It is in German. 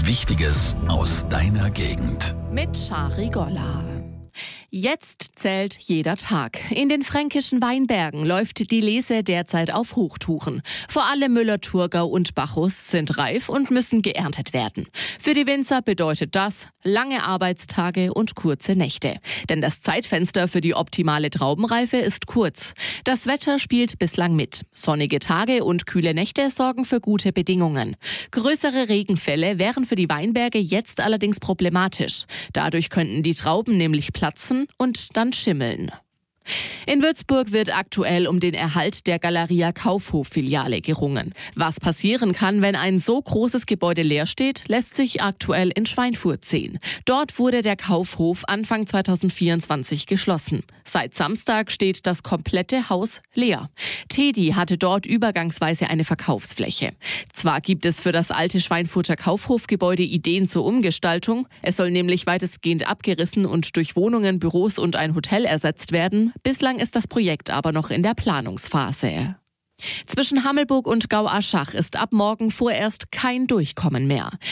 Wichtiges aus deiner Gegend. Mit Shari Golla. Jetzt zählt jeder Tag. In den fränkischen Weinbergen läuft die Lese derzeit auf Hochtouren. Vor allem Müller-Thurgau und Bacchus sind reif und müssen geerntet werden. Für die Winzer bedeutet das lange Arbeitstage und kurze Nächte. Denn das Zeitfenster für die optimale Traubenreife ist kurz. Das Wetter spielt bislang mit. Sonnige Tage und kühle Nächte sorgen für gute Bedingungen. Größere Regenfälle wären für die Weinberge jetzt allerdings problematisch. Dadurch könnten die Trauben nämlich platzen und dann schimmeln. In Würzburg wird aktuell um den Erhalt der Galeria Kaufhof-Filiale gerungen. Was passieren kann, wenn ein so großes Gebäude leer steht, lässt sich aktuell in Schweinfurt sehen. Dort wurde der Kaufhof Anfang 2024 geschlossen. Seit Samstag steht das komplette Haus leer. Tedi hatte dort übergangsweise eine Verkaufsfläche. Zwar gibt es für das alte Schweinfurter Kaufhofgebäude Ideen zur Umgestaltung. Es soll nämlich weitestgehend abgerissen und durch Wohnungen, Büros und ein Hotel ersetzt werden. Bislang ist das Projekt aber noch in der Planungsphase. Zwischen Hammelburg und Gau-Aschach ist ab morgen vorerst kein Durchkommen mehr.